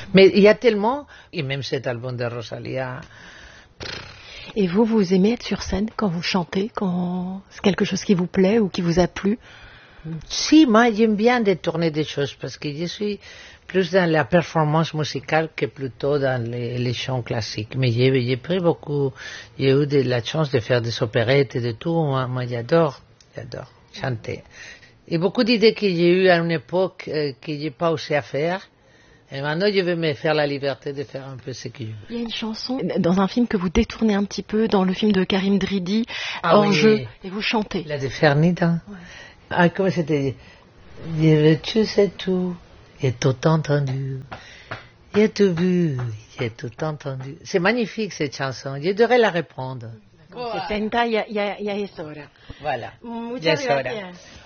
Mais il y a tellement, et même cet album de Rosalia. Et vous aimez être sur scène quand vous chantez, quand c'est quelque chose qui vous plaît ou qui vous a plu? Si, moi j'aime bien détourner des choses parce que je suis plus dans la performance musicale que plutôt dans les chants classiques. Mais j'ai pris beaucoup, j'ai eu de la chance de faire des opérettes et de tout. Moi j'adore chanter. Et beaucoup d'idées que j'ai eues à une époque que j'ai pas osé à faire. Et maintenant, je vais me faire la liberté de faire un peu ce que je veux. Il y a une chanson dans un film que vous détournez un petit peu, dans le film de Karim Dridi, Hors oui. jeu, et vous chantez. La de Fernida. Ouais. Ah, comment c'était? Tu sais tout, j'ai tout entendu, j'ai tout vu, j'ai tout entendu. C'est magnifique cette chanson, je devrais la reprendre. 70 ya es hora. Voilà. Muchas ya es hora. gracias.